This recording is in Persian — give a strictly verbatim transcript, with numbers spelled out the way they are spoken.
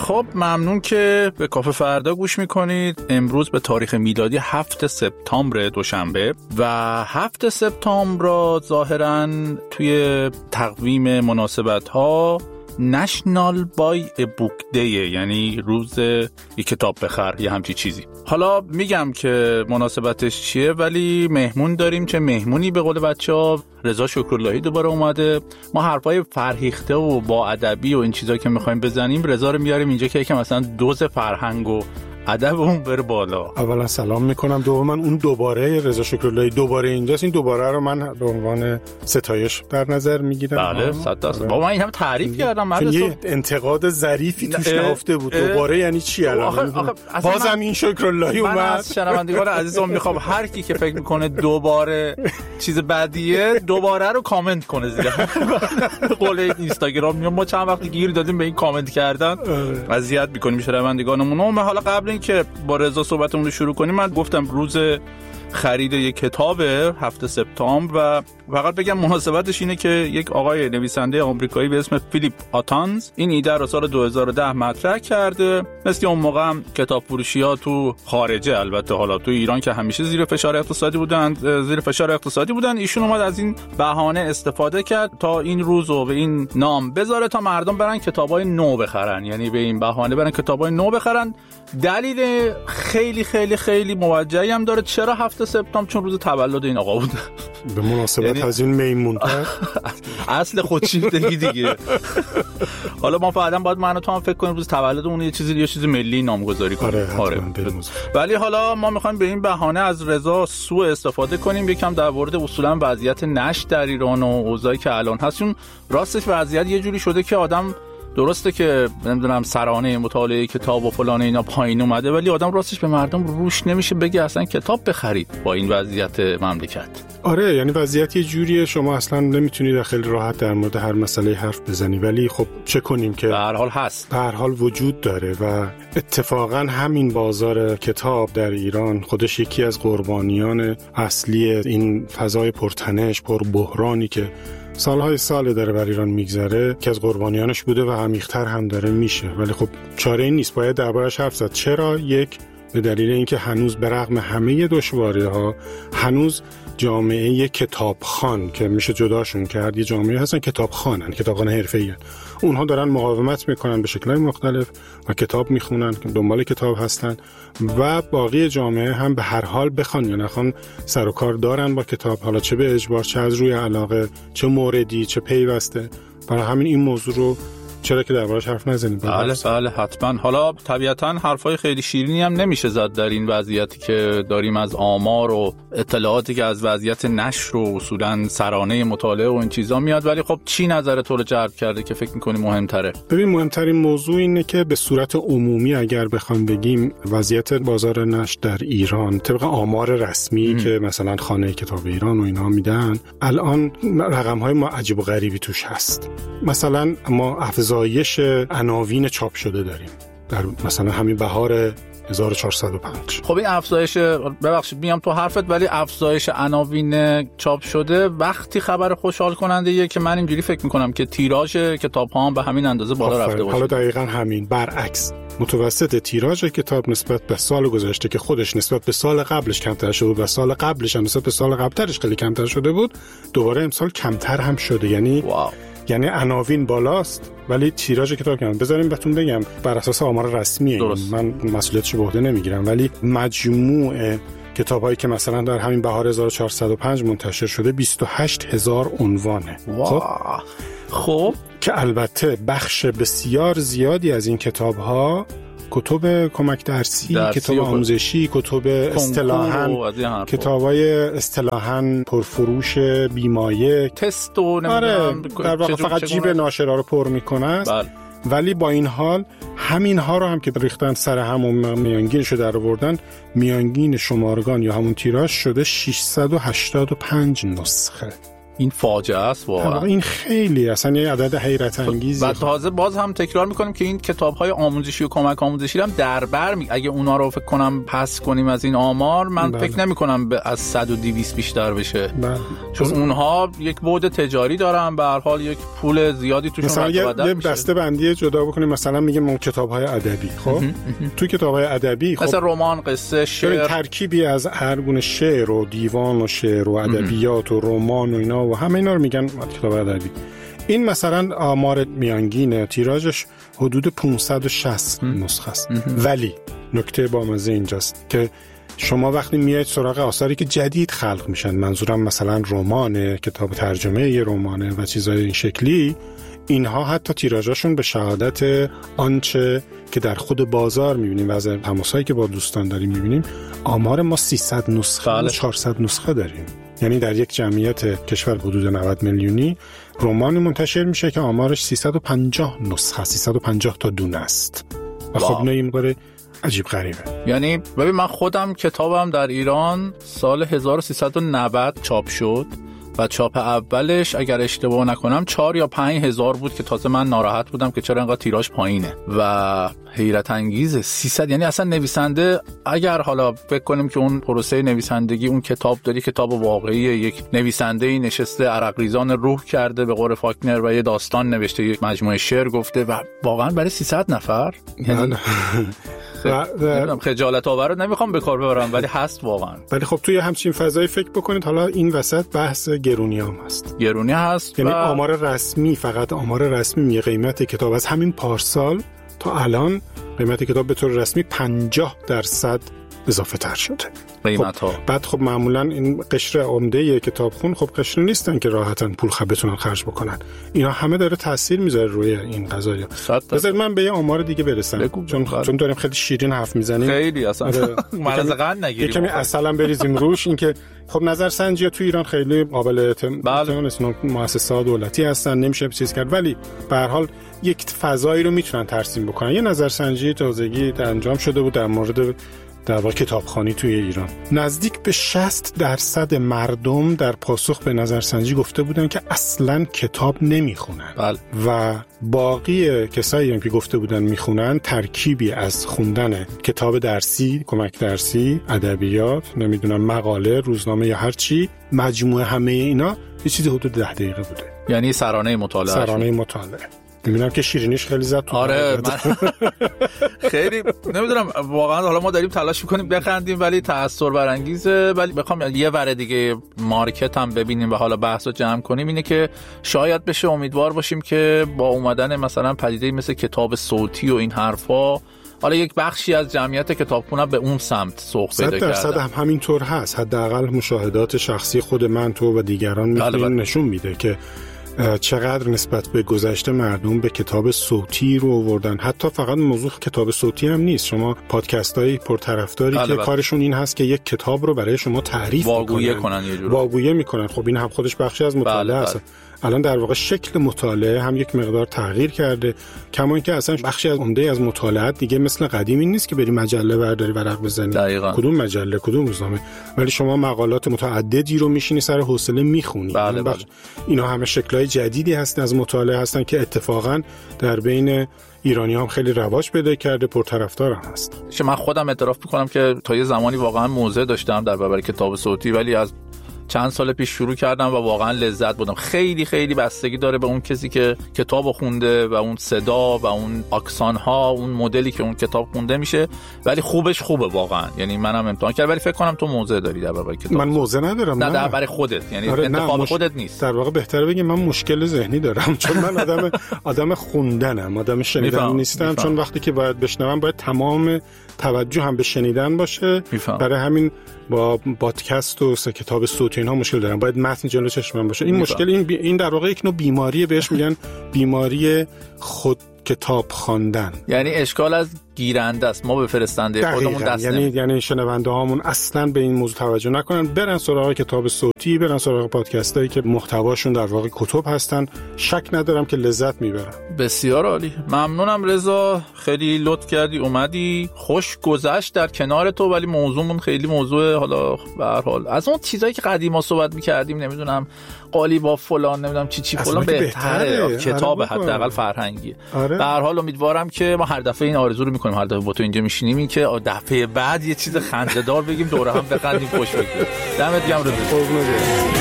خب ممنون که به کافه فردا گوش میکنید. امروز به تاریخ میلادی هفتم سپتامبر، دوشنبه، و هفتم سپتامبر را ظاهراً توی تقویم مناسبت ها نشنال بای بوک دی، یعنی روز یک کتاب بخر، یه همچی چیزی. حالا میگم که مناسبتش چیه، ولی مهمون داریم. چه مهمونی؟ به قول بچه‌ها رضا شکراللهی دوباره اومده. ما حرفای فرهیخته و با ادبی و این چیزا که میخوایم بزنیم، رضا رو میاریم اینجا که یکم مثلا دوز فرهنگ و ادب اون بره بالا. اولا سلام میکنم، دوما اون دوباره رضا شکراللهی دوباره اینجاست. این دوباره رو من به عنوان ستایش در نظر میگیرم. بله صد درصد. با من این هم تعریف کردم، من یه انتقاد ظریفی توش نهفته بود. دوباره یعنی چی الان؟ بازم این شکراللهی اومد. من از شنوندگان عزیزم میخوام هر کی که فکر میکنه دوباره چیز بعدیه، دوباره رو کامنت کنه زیر قول اینستاگرام. ما چند وقت گیر دادیم به این کامنت کردن، اذیت میکنیم شنوندگانمون. ما حالا قبل که با رضا صحبتمون رو شروع کنیم، من گفتم روز خرید یک کتاب هفتم سپتامبر و فقط بگم مناسبتش اینه که یک آقای نویسنده آمریکایی به اسم فیلیپ آتانز این ایده رو سال دو هزار و ده مطرح کرده. مثل اون موقع هم کتاب فروشی‌ها تو خارجه، البته حالا تو ایران که همیشه زیر فشار اقتصادی بودن زیر فشار اقتصادی بودن ایشون اومد از این بهانه استفاده کرد تا این روزو به این نام بذاره تا مردم برن کتابای نو بخرن، یعنی به این بهانه برن کتابای نو بخرن. دلیل خیلی خیلی خیلی موجهی هم داره. چرا هفتم سپتامبر؟ چون روز تولد این آقا بود. به مناسبت یعنی... از این میمونتر اصل خودشیفتگی دیگه. حالا ما فعلا باید من و تو هم فکر کنیم روز تولد اون یه چیزی یه چیز ملی نامگذاری کنیم. آره, آره. ولی حالا ما میخوایم به این بهانه از رضا سوء استفاده کنیم، یکم در مورد اصولا وضعیت نشر در ایران و اوضاعی که الان هست. چون راستش وضعیت یه جوری شده که آدم درسته که نمیدونم سرانه مطالعه کتاب و فلان اینا پایین اومده، ولی آدم راستش به مردم روش نمیشه بگه اصلا کتاب بخرید با این وضعیت مملکت. آره، یعنی وضعیت یه جوریه شما اصلا نمیتونید خیلی راحت در مورد هر مسئله حرف بزنی، ولی خب چه کنیم که به هر حال هست، به هر حال وجود داره. و اتفاقا همین بازار کتاب در ایران خودش یکی از قربانیان اصلی این فضای پرتنش پر بحرانی که سالهای سال داره بر ایران میگذره که از قربانیانش بوده و عمیق‌تر هم داره میشه. ولی خب چاره این نیست، باید دربارش حرف زد. چرا؟ یک، به دلیل اینکه هنوز به رغم همه دشواری‌ها هنوز جامعه کتابخوان که میشه جداشون کرد، یه جامعه هستن کتابخوانن، کتابخوان حرفه‌ای، اونها دارن مقاومت میکنن به شکل‌های مختلف و کتاب میخونن، دنبال کتاب هستن، و باقی جامعه هم به هر حال بخوان یا نخوان سر و کار دارن با کتاب، حالا چه به اجبار، چه از روی علاقه، چه موردی، چه پیوسته. برای همین این موضوع رو چرا که دربارش حرف نزنیم؟ بله بله حتما. حالا طبیعتاً حرفای خیلی شیرینی هم نمیشه زد در این وضعیتی که داریم از آمار و اطلاعاتی که از وضعیت نشر و اصولاً سرانه مطالعه و این چیزا میاد، ولی خب چی نظر تو رو جلب کرده که فکر می‌کنی مهم‌تره؟ ببین، مهمترین موضوع اینه که به صورت عمومی اگر بخوام بگیم وضعیت بازار نشر در ایران طبق آمار رسمی ام. که مثلا خانه کتاب ایران و اینها میدن، الان رقم‌های ما عجیب و غریبی توش هست. مثلا ما افزایش عناوین چاپ شده داریم در مثلا همین بهار هزار و چهارصد و پنج. خب این افزایش، ببخشید میام تو حرفت، ولی افزایش عناوین چاپ شده وقتی خبر خوشحال کننده یه که من اینجوری فکر میکنم که تیراژ کتاب ها هم به همین اندازه بالا رفته باشه. حالا دقیقاً همین برعکس، متوسط تیراژ کتاب نسبت به سال گذشته که خودش نسبت به سال قبلش کمتر شده بود و سال قبلش هم نسبت به سال قبلترش خیلی کمتر شده بود، دوباره امسال کمتر هم شده. یعنی واو. یعنی عناوین بالاست ولی تیراژ کتاب کم. بذاریم بهتون بگم بر اساس آمار رسمیه، من مسئولیتش به عهده نمیگیرم، ولی مجموع کتابایی که مثلا در همین بهار هزار و چهارصد و پنج منتشر شده بیست و هشت هزار عنوانه. خب خب که البته بخش بسیار زیادی از این کتاب‌ها کتب کمک درسی، درسی کتاب آموزشی، کتب اصطلاحاً کتابای اصطلاحاً پرفروش بیمایه، تست و نمیدونم، آره در واقع فقط جیب ناشرا رو پر میکنه. بله. ولی با این حال همین ها رو هم که ریختن سر هم و میانگینش رو در آوردن، میانگین شمارگان یا همون تیراژ شده ششصد و هشتاد و پنج نسخه. این فاجعه است واقعا. این خیلی اصلا یه عدد حیرت انگیزی. و تازه باز هم تکرار میکنیم که این کتاب‌های آموزشی و کمک آموزشی هم دربر می... اگه اونا رو فکر کنم پس کنیم از این آمار، من بله. فکر نمی‌کنم از صد و دویست بیشتر بشه. بله. چون اونها یک بعد تجاری دارن، به هر حال یک پول زیادی توشون مثلا یه, یه بسته بندی جدا بکنیم، مثلا میگه ما کتاب‌های ادبی. خب تو کتاب‌های ادبی خب مثلا رمان، قصه، شعر، ترکیبی از هر گونه شعر و دیوان و شعر و ادبیات و رمان و اینا و همه اینا رو میگن کتاب ادبی. این مثلا آمار میانگین تیراژش حدود پانصد و شصت نسخه است. ولی نکته بامزه اینجاست که شما وقتی میاید سراغ آثاری که جدید خلق میشن، منظورم مثلا رمانه، کتاب ترجمه یه رمانه و چیزای این شکلی، اینها حتی تیراژشون به شهادت آنچه که در خود بازار میبینیم و از تماسایی که با دوستان داریم میبینیم، آمار ما سیصد نسخه و چهارصد نسخه داریم. یعنی در یک جمعیت کشور حدود نود میلیونی رمانی منتشر میشه که آمارش سیصد و پنجاه نسخه، سیصد و پنجاه تا دونه است. و خب نه این قدر عجیب غریبه. یعنی ببین من خودم کتابم در ایران سال هزار و سیصد و نود چاپ شد و چاپ اولش اگر اشتباه نکنم چهار یا پنج هزار بود که تازه من ناراحت بودم که چرا اینقدر تیراژ پایینه و حیرت انگیزه سیصد. یعنی اصلا نویسنده اگر حالا فکر کنیم که اون پروسه نویسندگی اون کتاب داری، کتاب واقعی یک نویسنده‌ای نشسته عرق ریزان روح کرده به قول فاکنر و یه داستان نوشته، یک مجموعه شعر گفته و واقعا برای سیصد نفر یعنی خ... خجالت آور رو نمیخوام به کار ببرم ولی هست واقعا. ولی خب توی همچین فضایی فکر بکنید حالا این وسط بحث گرونی هم هست. گرونی هست یعنی و... آمار رسمی، فقط آمار رسمی میگه قیمت کتاب از همین پارسال تا الان قیمت کتاب به طور رسمی پنجاه درصد اضافه تر شده قیمت ها. خب بعد خب معمولا این قشر عمده کتابخون خب قشر نیستن که راحتاً پول خ بتونن خرج بکنن. اینا همه داره تاثیر میذاره روی این قضایا. بذار من به یه آمار دیگه برسم چون خب. چون داریم خیلی شیرین حرف میزنیم. خیلی اصلا مرز قند نگیریم. کمی اصلا بریزیم روش. این که خب نظرسنجی تو ایران خیلی قابل اعتماد نیستن، مؤسسات دولتی هستن، نمیشه چیز کرد، ولی به هر حال یک فضایی رو میتونن ترسیم بکنن. یه نظرسنجی تازگی انجام شده بود در مورد در واقع کتابخوانی توی ایران. نزدیک به شصت درصد مردم در پاسخ به نظرسنجی گفته بودن که اصلاً کتاب نمیخونن. بله. و باقی کسایی هم که گفته بودن میخونن ترکیبی از خوندن کتاب درسی، کمک درسی، ادبیات، نمیدونم مقاله، روزنامه یا هر چی، مجموعه همه اینا یه چیزی حدود ده دقیقه بوده. یعنی سرانه مطالعه. سرانه مطالعه. میبینم که شیرینیش خیلی زد تو. آره من خیلی نمیدونم واقعا، حالا ما داریم تلاش میکنیم بخندیم ولی تأثیر برانگیزه. ولی بخوام یه ور دیگه مارکت هم ببینیم و حالا بحثو جمع کنیم، اینه که شاید بشه امیدوار باشیم که با اومدن مثلا پدیده مثل کتاب صوتی و این حرفا، حالا یک بخشی از جمعیت کتابخونه به اون سمت سوق پیدا کرده. صد درصد هم همینطور هست. حداقل مشاهدات شخصی خود من، تو و دیگران میتونه نشون میده که چقدر نسبت به گذشته مردم به کتاب صوتی رو آوردن. حتی فقط موضوع کتاب صوتی هم نیست، شما پادکست‌های پرطرفداری که بله. کارشون این هست که یک کتاب رو برای شما تعریف واگویه کنن، کنن یه جور واگویه میکنن. خب این هم خودش بخشی از مطالعه است. بله بله. الان در واقع شکل مطالعه هم یک مقدار تغییر کرده، کما اینکه اصلا بخشی از عمده از مطالعات دیگه مثل قدیم این نیست که بری مجله برداری ورق بزنی. دقیقاً. کدوم مجله، کدوم روزنامه، ولی شما مقالات متعددی رو میشینی سر حوصله میخونی. بله بله. اینا همه شکل‌های جدیدی هستن از مطالعه هستن که اتفاقاً در بین ایرانی هم خیلی رواج پیدا کرده، پرطرفدار هم هست. من خودم اعتراف میکنم که تا یه زمانی واقعا موضع داشتم در برابر کتاب صوتی، ولی از چند سال پیش شروع کردم و واقعا لذت بردم. خیلی خیلی بستگی داره به اون کسی که کتابو خونده و اون صدا و اون اکسان ها، اون مدلی که اون کتاب خونده میشه، ولی خوبش خوبه واقعا. یعنی منم امتحان کردم ولی فکر کنم تو موضع داری در برابر کتاب. من موضع ندارم. نه در برای خودت، یعنی آره انتخاب مش... خودت نیست. در واقع بهتره بگم من مشکل ذهنی دارم، چون من آدم آدم خوندنم، آدم شنیدن نیستم. میفهم. چون وقتی که باید بشنوم باید تمام توجه هم به شنیدن باشه. میفهم. برای همین با پادکست و کتاب صوتی اینها مشکل دارم، باید متن جلو چشمم باشه. این میفهم. مشکل این, بی... این در واقع یک نوع بیماریه، بهش میگن بیماری خود کتاب خواندن. یعنی اشکال از گیرنده است، ما به فرستنده خودمون دست یعنی نمید. یعنی شنونده هامون اصلا به این موضوع توجه نکنن، برن سراغ کتاب صوتی، برن سراغ پادکست هایی که محتواشون در واقع کتب هستن. شک ندارم که لذت میبرن. بسیار عالی، ممنونم رضا، خیلی لطف کردی اومدی، خوش گذشت در کنار تو، ولی موضوعمون خیلی موضوع حالا به هر حال از اون چیزایی که قدیما صحبت میکردیم، نمیدونم قالی با فلان نمیدونم چی چی فلان بهتره. بهتره. کتاب آره حداقل فرهنگی. آره. به هر حال امیدوارم که ما هر دفعه این آرزو رو میکنیم، هر دفعه با تو اینجا میشینیم، این که دفعه بعد یه چیز خنده‌دار بگیم، دوره هم بخندیم، خوش بگذره. دمت گرم.